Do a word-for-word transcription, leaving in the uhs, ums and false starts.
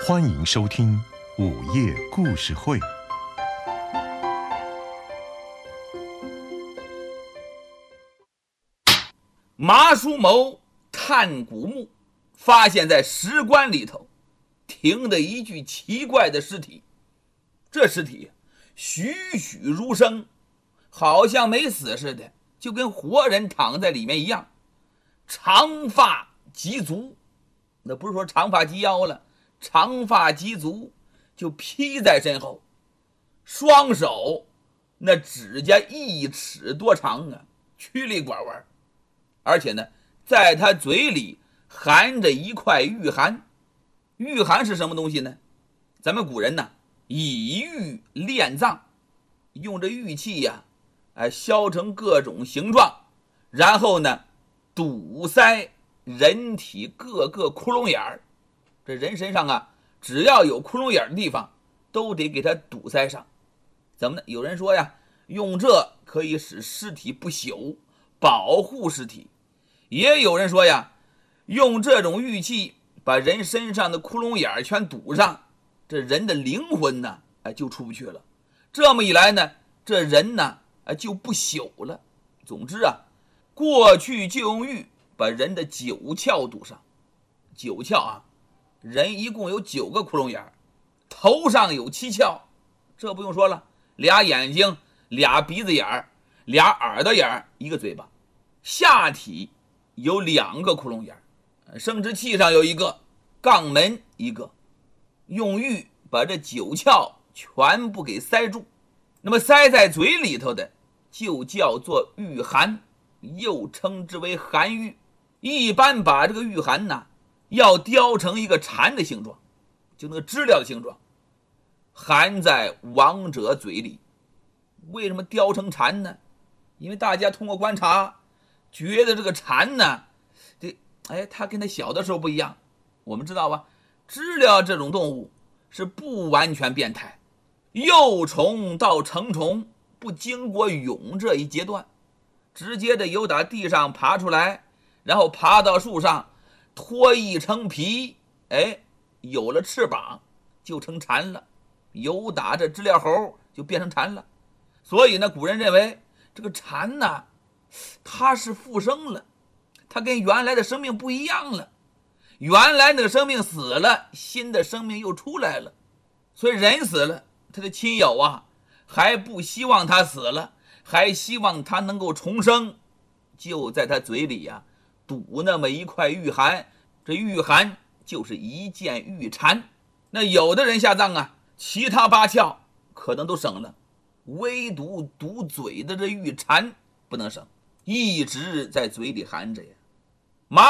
欢迎收听午夜故事会。 麻叔谋探古墓，发现在石棺里头停的一具奇怪的尸体。这尸体栩栩如生，好像没死似的，就跟活人躺在里面一样。长发及足，那不是说长发及腰了，长发及足就披在身后。双手那指甲一尺多长啊，曲里拐弯。而且呢，在他嘴里含着一块玉函。玉函是什么东西呢？咱们古人呢，以玉炼葬，用这玉器呀、啊，哎，削成各种形状，然后呢，堵塞人体各个窟窿眼儿。这人身上啊，只要有窟窿眼的地方，都得给它堵塞上。怎么呢？有人说呀，用这可以使尸体不朽，保护尸体。也有人说呀，用这种玉器把人身上的窟窿眼全堵上，这人的灵魂呢，哎，就出不去了。这么一来呢，这人呢，哎，就不朽了。总之啊，过去就用玉把人的九窍堵上。九窍啊，人一共有九个窟窿眼，头上有七窍，这不用说了，俩眼睛，俩鼻子眼，俩耳朵眼，一个嘴巴。下体有两个窟窿眼，生殖器上有一个，肛门一个。用玉把这九窍全部给塞住，那么塞在嘴里头的就叫做玉函，又称之为函玉。一般把这个玉函呢，要雕成一个蝉的形状，就那个知了的形状，含在亡者嘴里。为什么雕成蝉呢？因为大家通过观察觉得这个蝉呢，这哎，它跟它小的时候不一样。我们知道吧，知了这种动物是不完全变态，幼虫到成虫不经过蛹这一阶段，直接的由打地上爬出来，然后爬到树上，脱一层皮，哎，有了翅膀就成蝉了，由打这知了猴就变成蝉了。所以呢，古人认为这个蝉呢，它是复生了，它跟原来的生命不一样了。原来那个生命死了，新的生命又出来了。所以人死了，他的亲友啊，还不希望他死了，还希望他能够重生，就在他嘴里呀、啊，堵那么一块玉函。这玉函就是一件玉蝉。那有的人下葬啊，其他八窍可能都省了，唯独堵嘴的这玉蝉不能省，一直在嘴里含着呀。